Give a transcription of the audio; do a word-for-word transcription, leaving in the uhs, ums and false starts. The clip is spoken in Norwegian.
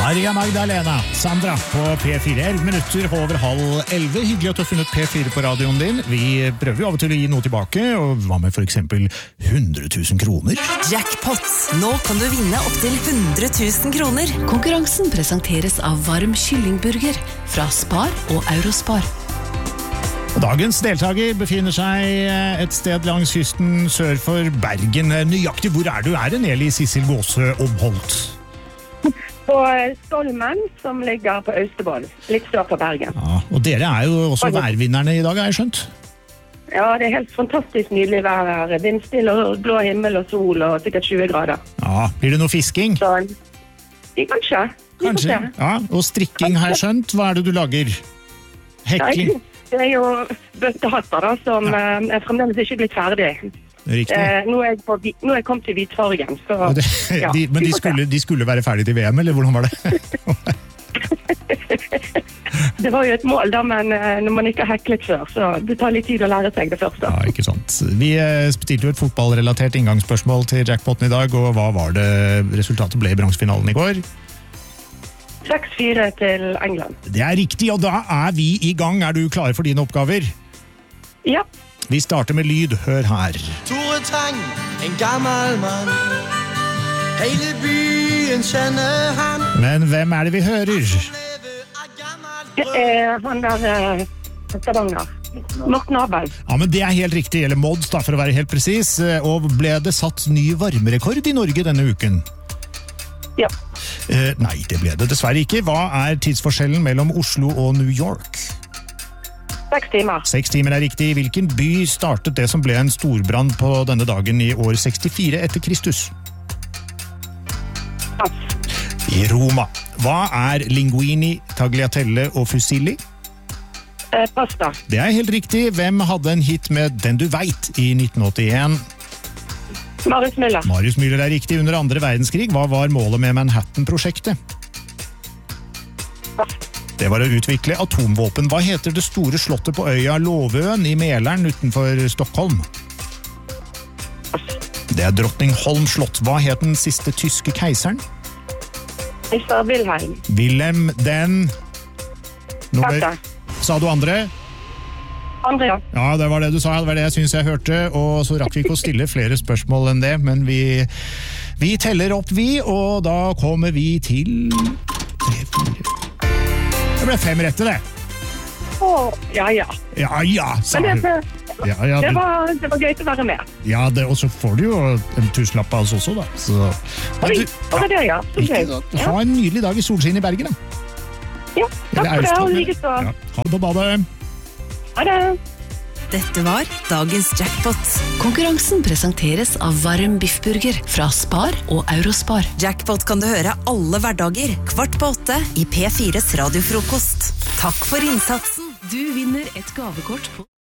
Maria Magdalena, Sandra på P fire, elleve minutter over halv elleve. Hyggelig at du har funnet P fire på radioen din. Vi prøver jo av og til å gi noe tilbake, og hva med for eksempel hundre tusen kroner? Jackpot! Nå kan du vinne opp til hundre tusen kroner. Konkurransen presenteres av varm kyllingburger fra Spar og Eurospar. Dagens deltaker befinner seg et sted langs kysten sør for Bergen. Nøyaktig hvor er du? Er det Nelly Sissel Gåse Omholt? På Stolmen, som ligger på Austevoll, litt sør for Bergen. Ja, og dere er jo også værvinnerne i dag, har jeg skjønt? Ja, det er helt fantastisk nydelig vær her. Vindstille og blå himmel og sol og sikkert tjue grader. Ja, blir det noe fisking? Så, kanskje. Kanskje, ja. Og strikking har jeg skjønt. Hva er det du lager? Hekling? Nei, det er jo bøttehatter da, som ja. er fremdeles ikke blitt ferdig. Riktig. Eh, nå, er jeg på, nå er jeg kommet til Hvitfargen, så... Det, ja, de, men de skulle, de skulle være ferdige til V M, eller hvordan var det? Det var jo et mål da, men når man ikke har heklet før, så det tar litt tid å lære seg det første. Ja, ikke sant. Vi stilte jo et fotballrelatert inngangsspørsmål til jackpoten i dag, og hva var det resultatet ble i bronsefinalen i går? seks fire til England. Det er riktig, og da er vi i gang. Er du klar for dine oppgaver? Ja. Vi starter med lyd. Hør her. Tore Tang, en gammel mann. Hele byen kjenner han. Men hvem er det vi hører? Det er han der eh, Stavanger. Morten Abel. Ja, men det er helt riktig. Eller Mods, da, for å være helt presis. Og ble det satt ny varmerekord i Norge denne uken? Ja. Eh, nei, det ble det dessverre ikke. Hva er tidsforskjellen mellom Oslo og New York? Seks timer. Seks timer er riktig. Hvilken by startet det som ble en storbrann på denne dagen i år sekstifire etter Kristus? Pass. I Roma. Hva er linguini, tagliatelle og fusilli? Eh, pasta. Det er helt riktig. Hvem hadde en hit med Den du veit i nitten åttien? Marius Müller. Marius Müller er riktig. Under andre verdenskrig, hva var målet med Manhattan-prosjektet? Pass. Det var å utvikle atomvåpen. Hva heter det store slottet på øya Lovøen i Mälaren utenfor Stockholm? Det er Drottningholm slott. Hva het den siste tyske keiseren? Keiser Wilhelm. Wilhelm den... Nummer... Sa du andre? Andre, ja. Ja, det var det du sa. Det var det jeg synes jeg hørte. Og så rakk vi ikke å stille flere spørsmål enn det, men vi, vi teller opp vi, og da kommer vi til... tre, fire... Det ble fem rette, det. Åh, ja, ja. Ja, ja, sa Men det, du. Ja, ja, det, du. var, det var gøy å være med. Ja, det, og så får du jo en tusenlapp av oss også, da. Så, Oi, du, var det det, ja? Så ikke, gøy. Ja. ha en nydelig dag i solskinn i Bergen, da. Ja, takk for det, og like så. Ja, ha det på badet. Ha det. Dette var dagens jackpot. Konkurransen presenteres av varm biffburger fra Spar og Eurospar. Jackpot kan du høre alle hverdager, kvart på åtte i P fires radiofrokost. Takk for innsatsen. Du vinner et gavekort på